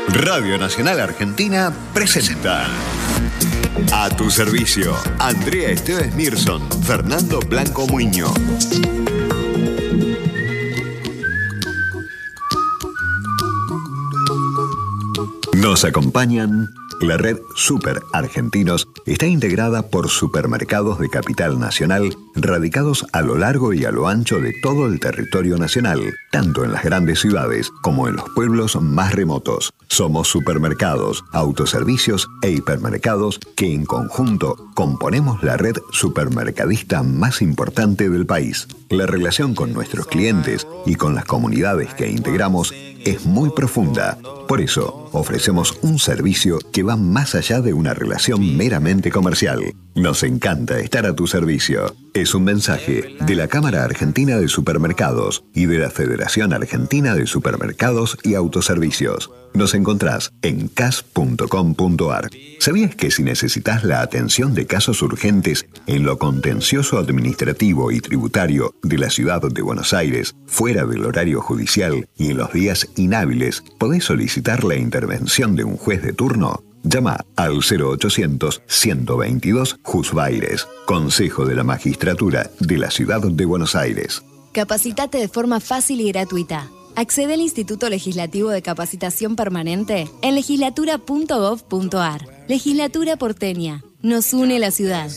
Radio Nacional Argentina presenta A tu servicio, Andrea Esteves Mirson, Fernando Blanco Muño. Nos acompañan. La red Super Argentinos está integrada por supermercados de capital nacional radicados a lo largo y a lo ancho de todo el territorio nacional, tanto en las grandes ciudades como en los pueblos más remotos. Somos supermercados, autoservicios e hipermercados que en conjunto componemos la red supermercadista más importante del país. La relación con nuestros clientes y con las comunidades que integramos es muy profunda. Por eso, ofrecemos un servicio que va más allá de una relación meramente comercial. Nos encanta estar a tu servicio. Es un mensaje de la Cámara Argentina de Supermercados y de la Federación Argentina de Supermercados y Autoservicios. Nos encontrás en cas.com.ar. ¿Sabías que si necesitas la atención de casos urgentes en lo contencioso administrativo y tributario de la ciudad de Buenos Aires, fuera del horario judicial y en los días inhábiles, podés solicitar la intervención de un juez de turno? Llama al 0800-122 Jusbaires, Consejo de la Magistratura de la Ciudad de Buenos Aires. Capacitate de forma fácil y gratuita. Accede al Instituto Legislativo de Capacitación Permanente en legislatura.gov.ar. Legislatura porteña. Nos une la ciudad.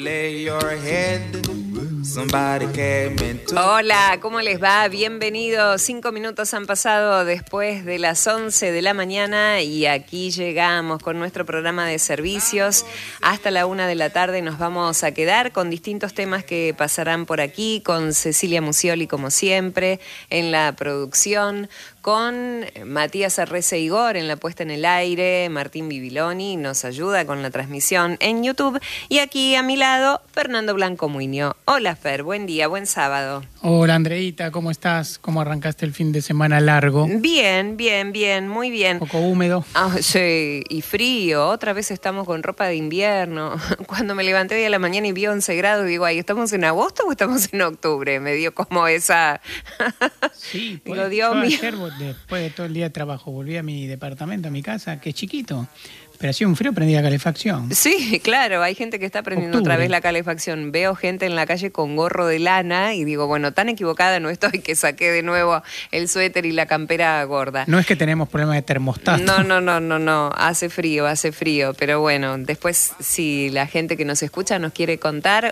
Hola, ¿cómo les va? Bienvenidos. 5 minutos han pasado después de las 11 de la mañana y aquí llegamos con nuestro programa de servicios. Hasta la 1 de la tarde nos vamos a quedar con distintos temas que pasarán por aquí, con Cecilia Musioli como siempre en la producción, con Matías Arrece Igor en la puesta en el aire, Martín Bibiloni nos ayuda con la transmisión en YouTube y aquí a mi lado Fernando Blanco Muño. Hola Fer, buen día, buen sábado. Hola Andreita, ¿cómo estás? ¿Cómo arrancaste el fin de semana largo? Bien, muy bien. Un poco húmedo. Sí, y frío, otra vez estamos con ropa de invierno. Cuando me levanté hoy a la mañana y vi 11 grados, digo, ay, ¿estamos en agosto o estamos en octubre? Me dio como esa... Sí, pues, digo, Dios mío. Ayer, después de todo el día de trabajo, volví a mi departamento, a mi casa, que es chiquito. Pero hacía un frío, prendí la calefacción. Sí, claro, hay gente que está prendiendo otra vez la calefacción. Veo gente en la calle con gorro de lana y digo, bueno, tan equivocada no estoy que saqué de nuevo el suéter y la campera gorda. No es que tenemos problemas de termostato. No, hace frío, pero bueno, después si la gente que nos escucha nos quiere contar,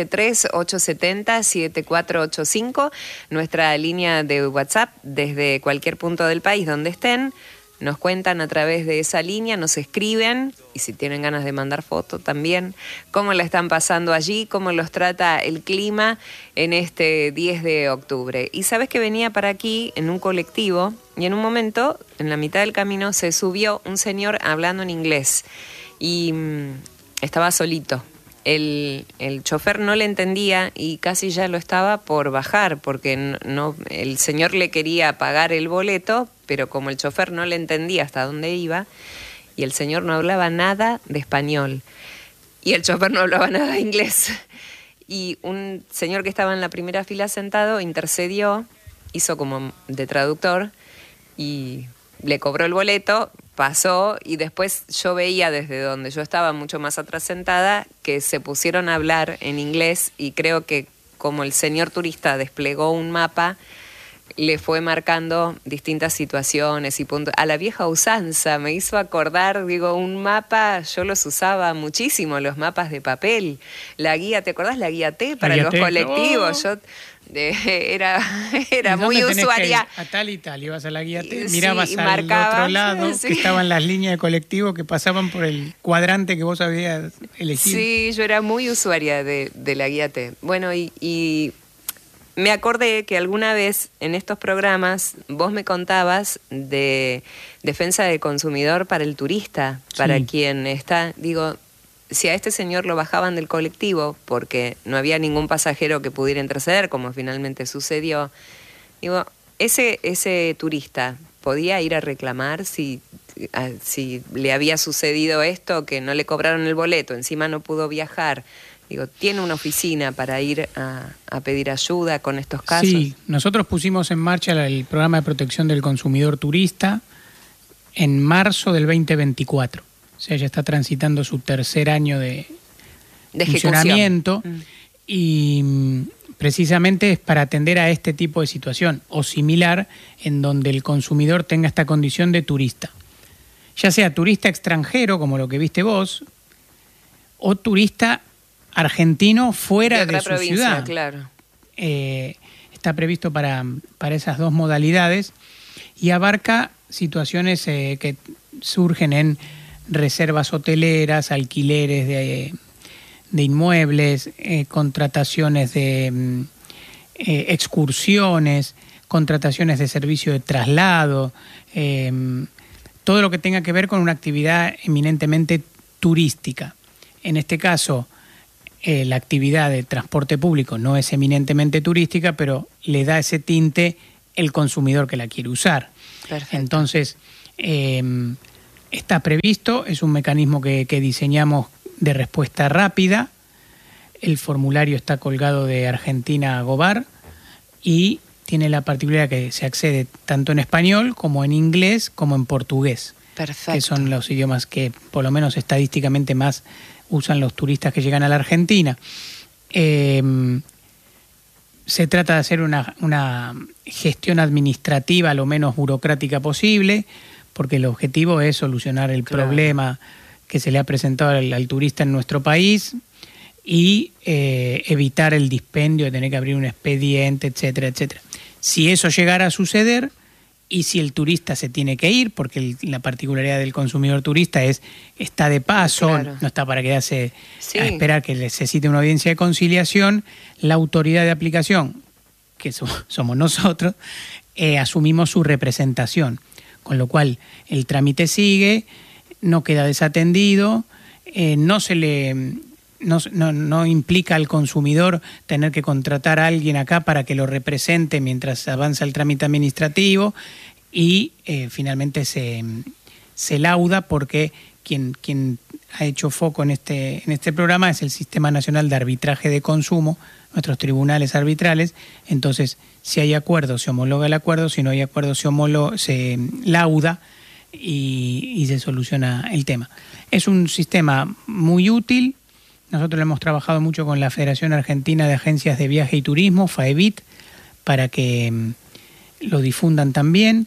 113870-7485, nuestra línea de WhatsApp desde cualquier punto del país donde estén. Nos cuentan a través de esa línea, nos escriben, y si tienen ganas de mandar fotos también, cómo la están pasando allí, cómo los trata el clima en este 10 de octubre. Y sabes que venía para aquí en un colectivo, y en un momento, en la mitad del camino, se subió un señor hablando en inglés, y estaba solito. El chofer no le entendía y casi ya lo estaba por bajar porque no, el señor le quería pagar el boleto, pero como el chofer no le entendía hasta dónde iba y el señor no hablaba nada de español y el chofer no hablaba nada de inglés y un señor que estaba en la primera fila sentado intercedió, hizo como de traductor y le cobró el boleto, pasó y después yo veía desde donde yo estaba mucho más atrás sentada que se pusieron a hablar en inglés y creo que como el señor turista desplegó un mapa, le fue marcando distintas situaciones y puntos. A la vieja usanza me hizo acordar, digo, un mapa, yo los usaba muchísimo, los mapas de papel, la guía, ¿te acordás? La guía T para los colectivos, yo... Era muy usuaria. A tal y tal, ibas a la guía T, mirabas al otro lado, que estaban las líneas de colectivo que pasaban por el cuadrante que vos habías elegido. Sí, yo era muy usuaria de la guía T. Bueno, y me acordé que alguna vez en estos programas vos me contabas de defensa del consumidor para el turista, para quien está, digo... Si a este señor lo bajaban del colectivo porque no había ningún pasajero que pudiera interceder, como finalmente sucedió, digo, ese turista podía ir a reclamar si le había sucedido esto, que no le cobraron el boleto, encima no pudo viajar. Digo, ¿tiene una oficina para ir a pedir ayuda con estos casos? Sí, nosotros pusimos en marcha el programa de protección del consumidor turista. en marzo del 2024. O sea, ya está transitando su tercer año de funcionamiento y precisamente es para atender a este tipo de situación o similar en donde el consumidor tenga esta condición de turista. Ya sea turista extranjero, como lo que viste vos, o turista argentino fuera de su ciudad. Claro. Está previsto para esas dos modalidades y abarca situaciones que surgen en reservas hoteleras, alquileres de inmuebles, contrataciones de excursiones, contrataciones de servicio de traslado, todo lo que tenga que ver con una actividad eminentemente turística. En este caso, la actividad de transporte público no es eminentemente turística, pero le da ese tinte el consumidor que la quiere usar. Perfecto. Entonces, está previsto, es un mecanismo que diseñamos de respuesta rápida. El formulario está colgado de Argentina Gobar y tiene la particularidad que se accede tanto en español como en inglés como en portugués. Perfecto. Que son los idiomas que por lo menos estadísticamente más usan los turistas que llegan a la Argentina. Se trata de hacer una gestión administrativa lo menos burocrática posible, porque el objetivo es solucionar el problema que se le ha presentado al turista en nuestro país y evitar el dispendio de tener que abrir un expediente, etcétera, etcétera. Si eso llegara a suceder y si el turista se tiene que ir, porque la particularidad del consumidor turista está de paso, claro, no está para quedarse a esperar que necesite una audiencia de conciliación, la autoridad de aplicación, que somos nosotros, asumimos su representación, con lo cual el trámite sigue, no queda desatendido, no implica al consumidor tener que contratar a alguien acá para que lo represente mientras avanza el trámite administrativo y finalmente se lauda porque quien ha hecho foco en este programa es el Sistema Nacional de Arbitraje de Consumo, nuestros tribunales arbitrales. Entonces, si hay acuerdo, se homologa el acuerdo; si no hay acuerdo, se lauda y se soluciona el tema. Es un sistema muy útil. Nosotros hemos trabajado mucho con la Federación Argentina de Agencias de Viaje y Turismo, FAEVIT, para que lo difundan también.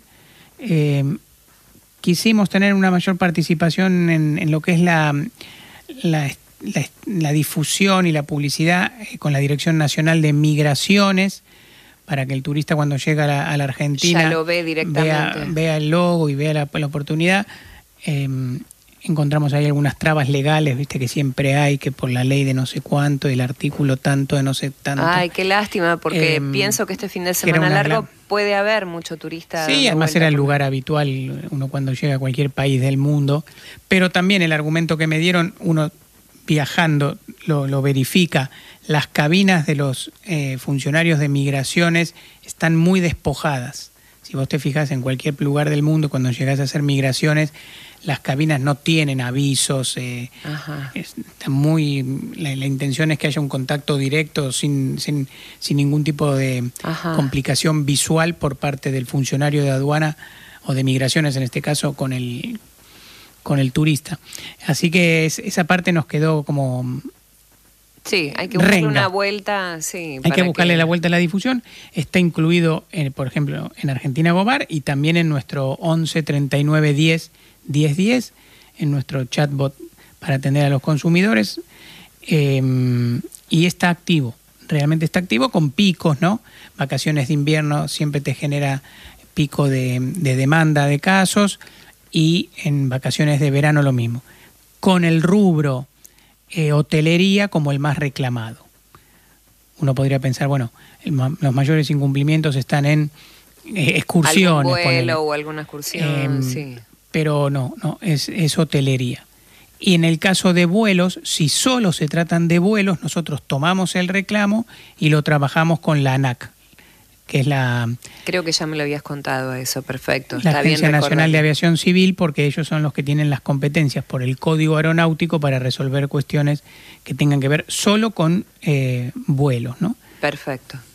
Quisimos tener una mayor participación en lo que es la difusión y la publicidad con la Dirección Nacional de Migraciones, para que el turista cuando llega a la Argentina ya lo ve directamente, vea el logo y vea la oportunidad. Encontramos ahí algunas trabas legales, viste que siempre hay, que por la ley de no sé cuánto, el artículo tanto de no sé tanto. Ay, qué lástima, porque pienso que este fin de semana largo puede haber mucho turista. Sí, además era el lugar habitual, uno cuando llega a cualquier país del mundo. Pero también el argumento que me dieron, uno viajando lo verifica, las cabinas de los funcionarios de migraciones están muy despojadas. Si vos te fijas en cualquier lugar del mundo, cuando llegás a hacer migraciones, las cabinas no tienen avisos, está la intención es que haya un contacto directo sin ningún tipo de complicación visual por parte del funcionario de aduana o de migraciones, en este caso con el turista. Así que esa parte nos quedó como... Sí, hay que buscarle una vuelta. Sí, hay que buscarle la vuelta a la difusión. Está incluido, por ejemplo, en Argentina Gobar y también en nuestro 11 39 10 10 10, en nuestro chatbot para atender a los consumidores. Y está activo, realmente está activo con picos, ¿no? Vacaciones de invierno siempre te genera pico de demanda de casos y en vacaciones de verano lo mismo. Con el rubro hotelería como el más reclamado. Uno podría pensar, bueno, los mayores incumplimientos están en excursiones. Algún vuelo o alguna excursión, sí. Pero no, es hotelería. Y en el caso de vuelos, si solo se tratan de vuelos, nosotros tomamos el reclamo y lo trabajamos con la ANAC, que es Creo que ya me lo habías contado eso, perfecto. La Agencia Nacional de Aviación Civil, porque ellos son los que tienen las competencias por el Código Aeronáutico para resolver cuestiones que tengan que ver solo con vuelos, ¿no? Perfecto.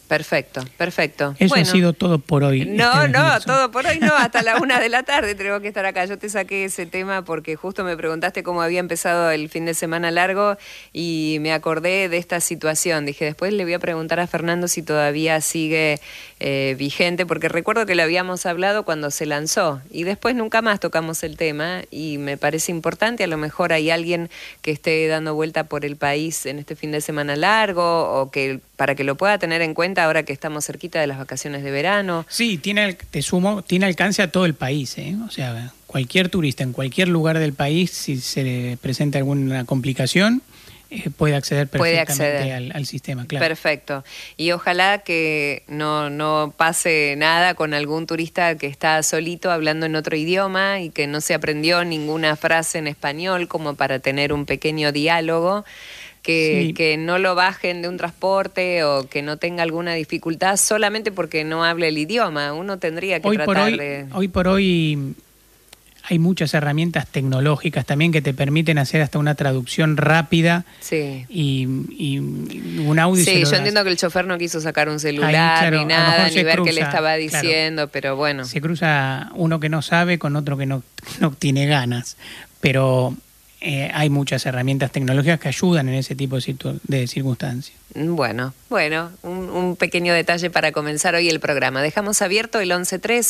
Perfecto, perfecto. Eso ha sido todo por hoy. No, todo por hoy no, hasta la 1 p.m. tenemos que estar acá. Yo te saqué ese tema porque justo me preguntaste cómo había empezado el fin de semana largo y me acordé de esta situación. Dije, después le voy a preguntar a Fernando si todavía sigue vigente, porque recuerdo que lo habíamos hablado cuando se lanzó y después nunca más tocamos el tema y me parece importante. A lo mejor hay alguien que esté dando vuelta por el país en este fin de semana largo o que para que lo pueda tener en cuenta ahora que estamos cerquita de las vacaciones de verano. Sí, tiene alcance a todo el país, ¿eh? O sea, cualquier turista en cualquier lugar del país, si se le presenta alguna complicación, puede acceder perfectamente al sistema, claro. Perfecto. Y ojalá que no pase nada con algún turista que está solito hablando en otro idioma y que no se aprendió ninguna frase en español como para tener un pequeño diálogo. Que no lo bajen de un transporte o que no tenga alguna dificultad solamente porque no hable el idioma. Uno tendría que Hoy por hoy hay muchas herramientas tecnológicas también que te permiten hacer hasta una traducción rápida. Sí. Y un audio. Sí, yo entiendo que el chofer no quiso sacar un celular ni nada, ni ver qué le estaba diciendo, claro, pero bueno. Se cruza uno que no sabe con otro que no tiene ganas, pero hay muchas herramientas tecnológicas que ayudan en ese tipo de circunstancias. Bueno, un pequeño detalle para comenzar hoy el programa. Dejamos abierto el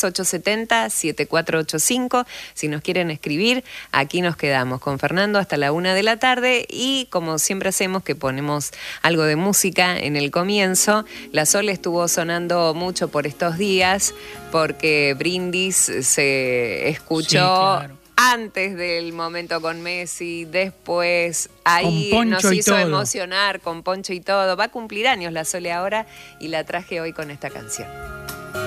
113870-7485. Si nos quieren escribir, aquí nos quedamos con Fernando hasta la 1 p.m. y como siempre hacemos, que ponemos algo de música en el comienzo. La Sol estuvo sonando mucho por estos días porque Brindis se escuchó... Sí, claro. Antes del momento con Messi, después ahí nos hizo emocionar con Poncho y todo. Va a cumplir años la Sole ahora y la traje hoy con esta canción.